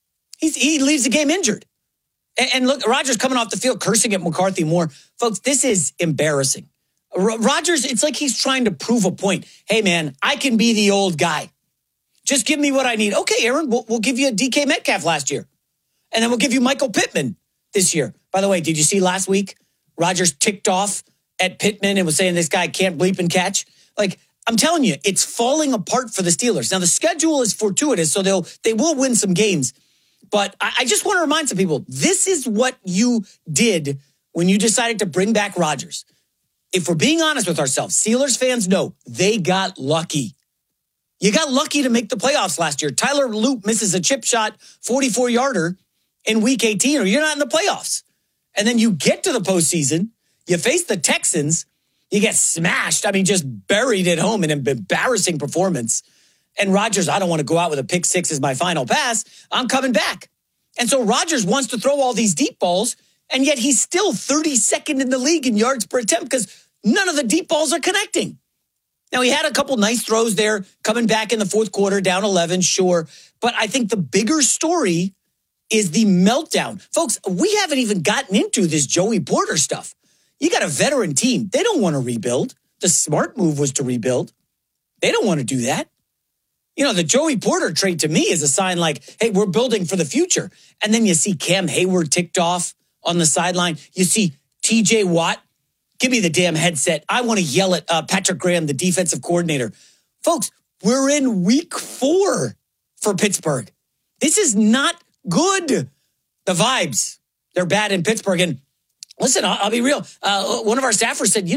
he leaves the game injured. And look, Rodgers coming off the field cursing at McCarthy more. Folks, this is embarrassing. Rodgers, it's like he's trying to prove a point. Hey, man, I can be the old guy. Just give me what I need. Okay, Aaron, we'll give you a DK Metcalf last year. And then we'll give you Michael Pittman this year. By the way, did you see last week Rodgers ticked off at Pittman and was saying this guy can't bleep and catch? I'm telling you, it's falling apart for the Steelers. Now, the schedule is fortuitous, so they will win some games. But I just want to remind some people, this is what you did when you decided to bring back Rodgers. If we're being honest with ourselves, Steelers fans know they got lucky. You got lucky to make the playoffs last year. Tyler Loop misses a chip shot, 44-yarder in Week 18, or you're not in the playoffs. And then you get to the postseason, you face the Texans, you get smashed. I mean, just buried at home in an embarrassing performance. And Rodgers, I don't want to go out with a pick 6 as my final pass. I'm coming back. And so Rodgers wants to throw all these deep balls, and yet he's still 32nd in the league in yards per attempt because none of the deep balls are connecting. Now, he had a couple nice throws there, coming back in the fourth quarter, down 11, sure. But I think the bigger story is the meltdown. Folks, we haven't even gotten into this Joey Porter stuff. You got a veteran team. They don't want to rebuild. The smart move was to rebuild. They don't want to do that. The Joey Porter trade to me is a sign like, hey, we're building for the future. And then you see Cam Hayward ticked off on the sideline. You see TJ Watt. Give me the damn headset. I want to yell at Patrick Graham, the defensive coordinator. Folks, we're in week 4 for Pittsburgh. This is not good. The vibes, they're bad in Pittsburgh. And listen, I'll be real. One of our staffers said,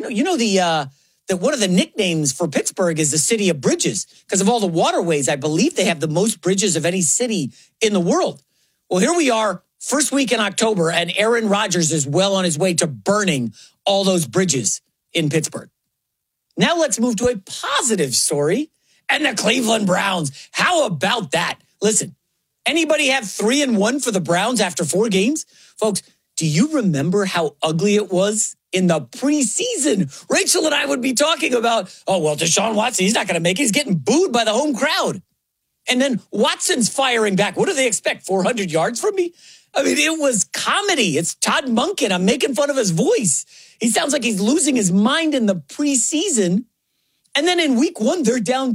that one of the nicknames for Pittsburgh is the city of bridges because of all the waterways. I believe they have the most bridges of any city in the world. Well, here we are, first week in October, and Aaron Rodgers is well on his way to burning all those bridges in Pittsburgh. Now let's move to a positive story and the Cleveland Browns. How about that? Listen, anybody have 3-1 for the Browns after 4 games? Folks, do you remember how ugly it was in the preseason? Rachel and I would be talking about, Deshaun Watson, he's not going to make it. He's getting booed by the home crowd. And then Watson's firing back. What do they expect, 400 yards from me? I mean, it was comedy. It's Todd Monken. I'm making fun of his voice. He sounds like he's losing his mind in the preseason. And then in week 1, they're down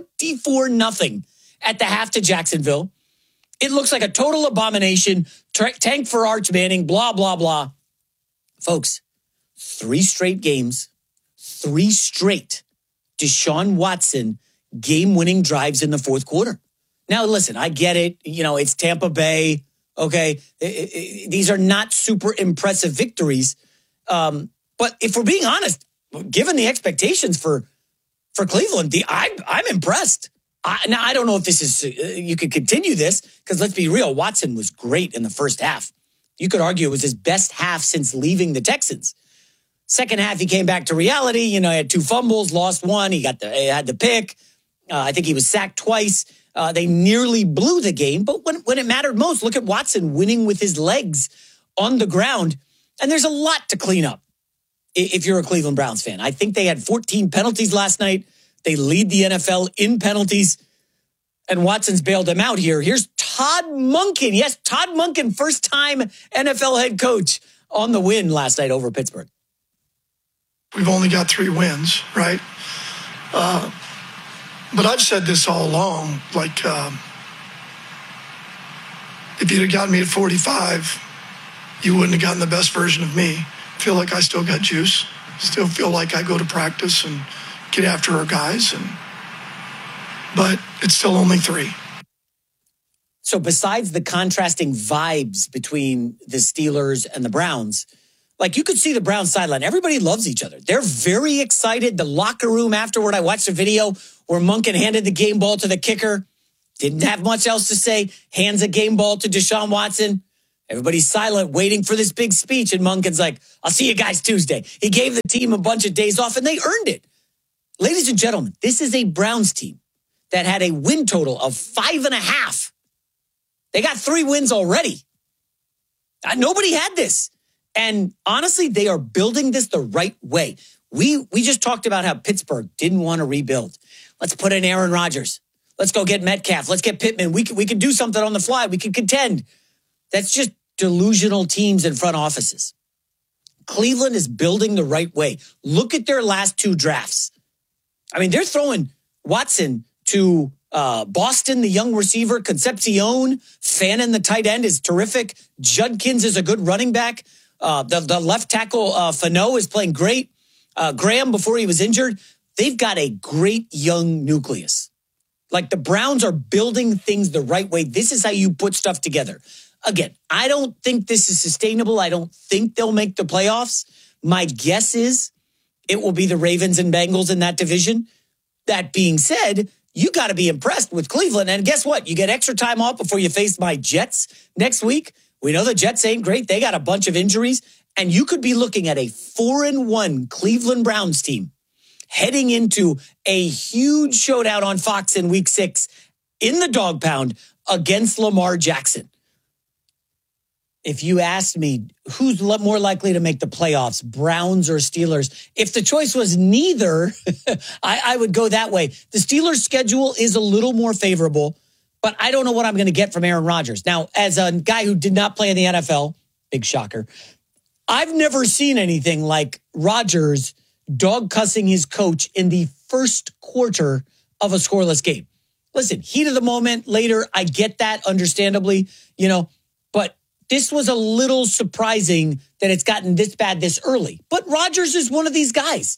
24-0 at the half to Jacksonville. It looks like a total abomination. Tank for Arch Manning, blah, blah, blah. Folks, 3 straight games, 3 straight Deshaun Watson game-winning drives in the fourth quarter. Now, listen, I get it. It's Tampa Bay. Okay, these are not super impressive victories. But if we're being honest, given the expectations for Cleveland, I'm impressed. Now, I don't know if this is, you could continue this, because let's be real, Watson was great in the first half. You could argue it was his best half since leaving the Texans. Second half, he came back to reality. He had 2 fumbles, lost 1. He had the pick. I think he was sacked twice. They nearly blew the game. But when it mattered most, look at Watson winning with his legs on the ground. And there's a lot to clean up if you're a Cleveland Browns fan. I think they had 14 penalties last night. They lead the NFL in penalties. And Watson's bailed them out here. Here's Todd Monken. Yes, Todd Monken, first-time NFL head coach on the win last night over Pittsburgh. We've only got 3 wins, right? But I've said this all along. If you'd have gotten me at 45, you wouldn't have gotten the best version of me. I feel like I still got juice. Still feel like I go to practice and get after our guys. But it's still only 3. So besides the contrasting vibes between the Steelers and the Browns, you could see the Browns sideline. Everybody loves each other. They're very excited. The locker room afterward, I watched a video where Monken handed the game ball to the kicker. Didn't have much else to say. Hands a game ball to Deshaun Watson. Everybody's silent, waiting for this big speech. And Monken's like, I'll see you guys Tuesday. He gave the team a bunch of days off, and they earned it. Ladies and gentlemen, this is a Browns team that had a win total of 5.5. They got 3 wins already. Nobody had this. And honestly, they are building this the right way. We just talked about how Pittsburgh didn't want to rebuild. Let's put in Aaron Rodgers. Let's go get Metcalf. Let's get Pittman. We can do something on the fly. We can contend. That's just delusional teams and front offices. Cleveland is building the right way. Look at their last 2 drafts. I mean, they're throwing Watson to Boston, the young receiver. Concepcion, Fannin, the tight end, is terrific. Judkins is a good running back. The left tackle, Fano, is playing great. Graham, before he was injured. They've got a great young nucleus. The Browns are building things the right way. This is how you put stuff together. Again, I don't think this is sustainable. I don't think they'll make the playoffs. My guess is it will be the Ravens and Bengals in that division. That being said, you got to be impressed with Cleveland. And guess what? You get extra time off before you face my Jets next week. We know the Jets ain't great. They got a bunch of injuries. And you could be looking at a 4-1 Cleveland Browns team heading into a huge showdown on Fox in week 6 in the dog pound against Lamar Jackson. If you asked me who's more likely to make the playoffs, Browns or Steelers, if the choice was neither, I would go that way. The Steelers' schedule is a little more favorable, but I don't know what I'm going to get from Aaron Rodgers. Now, as a guy who did not play in the NFL, big shocker, I've never seen anything like Rodgers dog cussing his coach in the first quarter of a scoreless game. Listen, heat of the moment later, I get that, understandably, but this was a little surprising that it's gotten this bad this early. But Rodgers is one of these guys.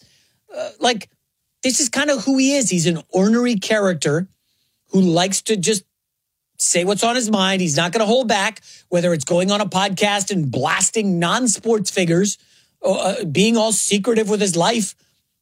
This is kind of who he is. He's an ornery character who likes to just say what's on his mind. He's not going to hold back, whether it's going on a podcast and blasting non-sports figures, being all secretive with his life.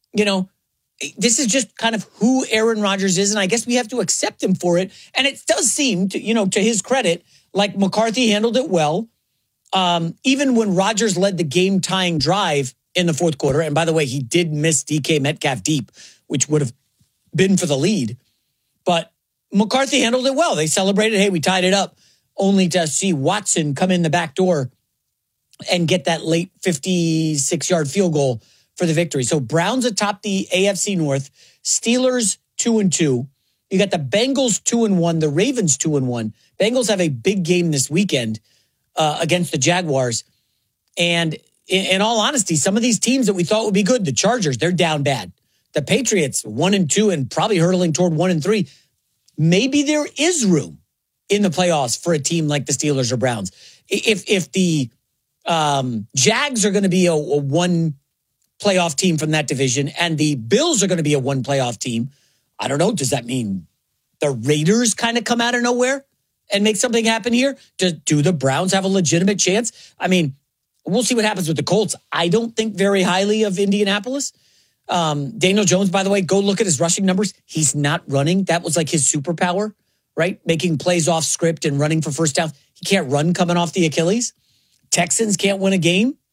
This is just kind of who Aaron Rodgers is, and I guess we have to accept him for it. And it does seem, to his credit, like McCarthy handled it well. Even when Rodgers led the game-tying drive in the fourth quarter, and by the way, he did miss DK Metcalf deep, which would have been for the lead. But McCarthy handled it well. They celebrated, hey, we tied it up, only to see Watson come in the back door and get that late 56-yard field goal for the victory. So Browns atop the AFC North, Steelers 2-2. You got the Bengals 2-1, the Ravens 2-1. Bengals have a big game this weekend against the Jaguars. And in all honesty, some of these teams that we thought would be good, the Chargers, they're down bad. The Patriots 1-2 and probably hurtling toward 1-3. Maybe there is room in the playoffs for a team like the Steelers or Browns. If the Jags are going to be a one playoff team from that division and the Bills are going to be a one playoff team, I don't know. Does that mean the Raiders kind of come out of nowhere and make something happen here? Do the Browns have a legitimate chance? I mean, we'll see what happens with the Colts. I don't think very highly of Indianapolis. Daniel Jones, by the way, go look at his rushing numbers. He's not running. That was like his superpower, right? Making plays off script and running for first down. He can't run coming off the Achilles. Texans can't win a game.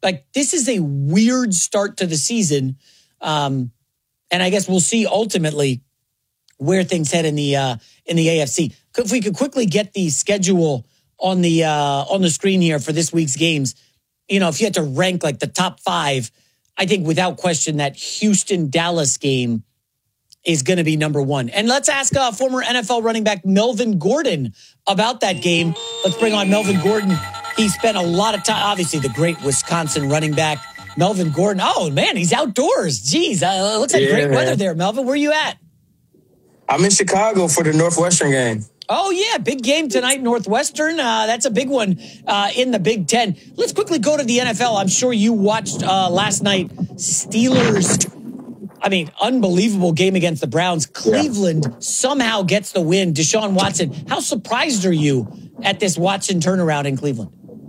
Like, this is a weird start to the season. And I guess we'll see ultimately where things head in the AFC. If we could quickly get the schedule on the screen here for this week's games, if you had to rank like the top 5, I think without question that Houston-Dallas game is going to be number 1. And let's ask former NFL running back Melvin Gordon about that game. Let's bring on Melvin Gordon. He spent a lot of time, obviously the great Wisconsin running back, Melvin Gordon. Oh, man, he's outdoors. Jeez, looks like great weather there. Melvin, where are you at? I'm in Chicago for the Northwestern game. Oh, yeah, big game tonight, Northwestern. That's a big one in the Big Ten. Let's quickly go to the NFL. I'm sure you watched last night Steelers. Unbelievable game against the Browns. Cleveland somehow gets the win. Deshaun Watson. How surprised are you at this Watson turnaround in Cleveland?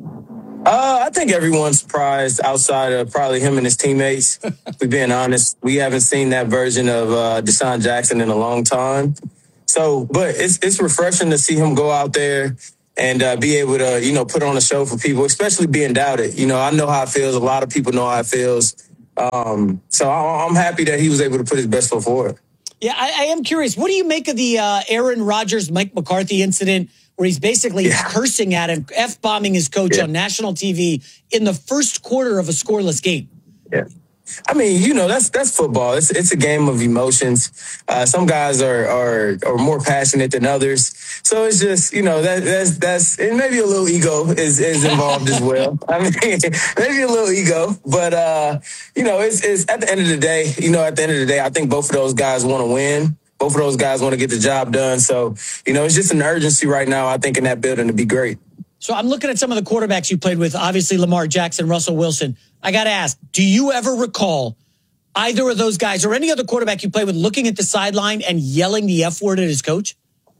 I think everyone's surprised outside of probably him and his teammates. If being honest, we haven't seen that version of Deshaun Jackson in a long time. So, but it's refreshing to see him go out there and be able to, put on a show for people, especially being doubted. I know how it feels. A lot of people know how it feels. So I'm happy that he was able to put his best foot forward. Yeah, I am curious. What do you make of the Aaron Rodgers, Mike McCarthy incident where he's basically cursing at him, F-bombing his coach on national TV in the first quarter of a scoreless game? Yeah. That's football. It's a game of emotions. Some guys are more passionate than others. So it's just, that's and maybe a little ego is involved as well. Maybe a little ego, but it's at the end of the day, I think both of those guys want to win. Both of those guys want to get the job done. So, it's just an urgency right now, I think, in that building to be great. So I'm looking at some of the quarterbacks you played with, obviously Lamar Jackson, Russell Wilson. I got to ask, do you ever recall either of those guys or any other quarterback you played with looking at the sideline and yelling the F word at his coach?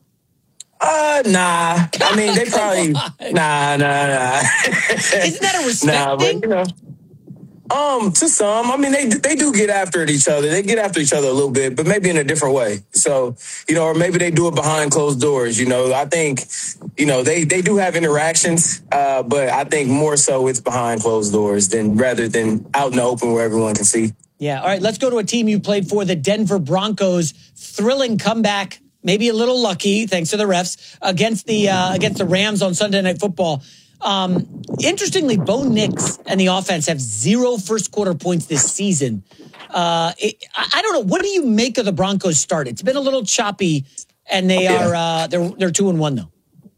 Nah. They probably, nah. Isn't that a respect thing? But, to some, they do get after each other. They get after each other a little bit, but maybe in a different way. So, or maybe they do it behind closed doors. I think, they do have interactions, but I think more so it's behind closed doors rather than out in the open where everyone can see. Yeah. All right. Let's go to a team you played for, the Denver Broncos. Thrilling comeback, maybe a little lucky, thanks to the refs, against the Rams on Sunday Night Football. Interestingly, Bo Nix and the offense have 0 first quarter points this season. I don't know. What do you make of the Broncos start? It's been a little choppy, and they're 2-1 though.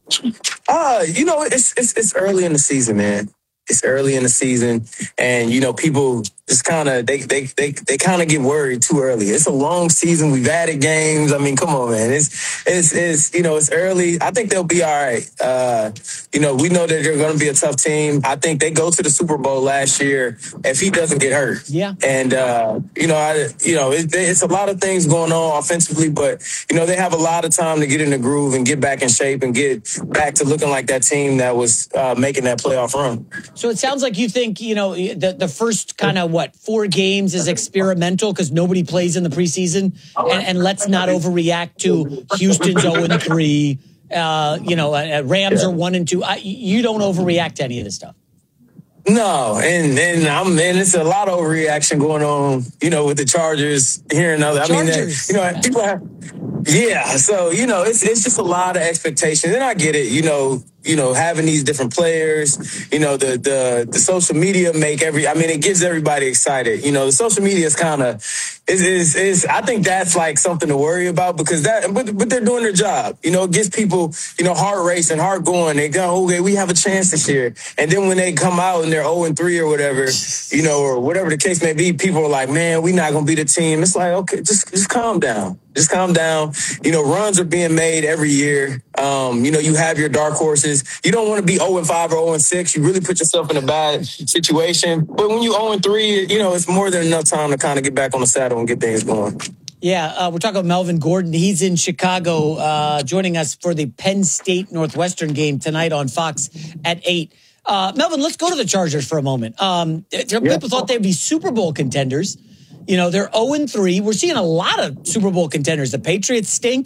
It's early in the season, man. It's early in the season, and people just kind of they kind of get worried too early. It's a long season. We've added games. Come on, man. It's early. I think they'll be all right. We know that they're going to be a tough team. I think they go to the Super Bowl last year if he doesn't get hurt. Yeah. And it's a lot of things going on offensively, but they have a lot of time to get in the groove and get back in shape and get back to looking like that team that was making that playoff run. So it sounds like you think, the first kind of 4 games is experimental because nobody plays in the preseason, and let's not overreact to Houston's 0-3. Rams are 1-2. You don't overreact to any of this stuff. No, and it's a lot of overreaction going on, with the Chargers here and other. People have, So it's just a lot of expectations, and I get it. Having these different players, the social media it gives everybody excited. The social media is kind of is I think that's like something to worry about because but they're doing their job. It gets people, heart racing, heart going. They go, okay, we have a chance this year. And then when they come out and they're 0-3 or whatever, or whatever the case may be, people are like, man, we're not going to be the team. It's like, okay, just calm down. Just calm down. Runs are being made every year. You have your dark horses. You don't want to be 0-5 or 0-6. You really put yourself in a bad situation. But when you 0-3, it's more than enough time to kind of get back on the saddle and get things going. Yeah, we're talking about Melvin Gordon. He's in Chicago, joining us for the Penn State Northwestern game tonight on Fox at 8. Melvin, let's go to the Chargers for a moment. People thought they'd be Super Bowl contenders. They're 0-3. We're seeing a lot of Super Bowl contenders. The Patriots stink.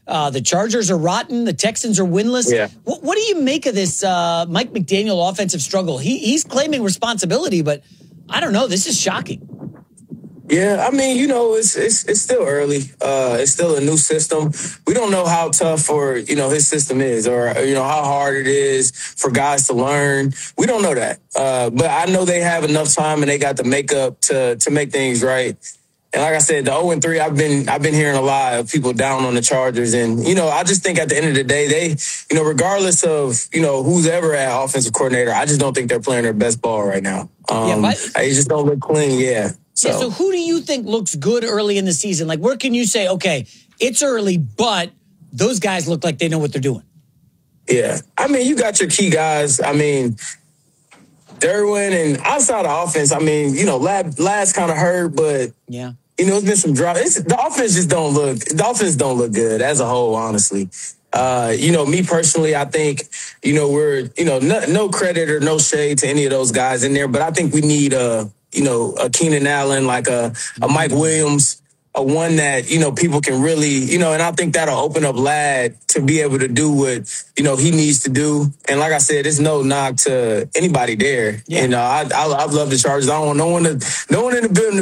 The Chargers are rotten. The Texans are winless. Yeah. What do you make of this Mike McDaniel offensive struggle? He's claiming responsibility, but I don't know. This is shocking. Yeah, I mean, it's still early. It's still a new system. We don't know how tough his system is or, how hard it is for guys to learn. We don't know that. But I know they have enough time and they got the makeup to make things right. And like I said, the 0-3, I've been hearing a lot of people down on the Chargers. And, I just think at the end of the day, they, regardless of, who's ever at offensive coordinator, I just don't think they're playing their best ball right now. They just don't look clean, yeah. So who do you think looks good early in the season? Like, where can you say, okay, it's early, but those guys look like they know what they're doing? Yeah. I mean, you got your key guys. I mean, Derwin and outside of offense, I mean, Lad's kind of hurt, but, yeah, it's been some drop. The offense don't look good as a whole, honestly. Me personally, I think, we're, no credit or no shade to any of those guys in there, but I think we need a Keenan Allen, like a Mike Williams, a one that, people can really, and I think that'll open up Ladd to be able to do what, he needs to do. And like I said, it's no knock to anybody there. Yeah. I love the Chargers. I don't want no one in the building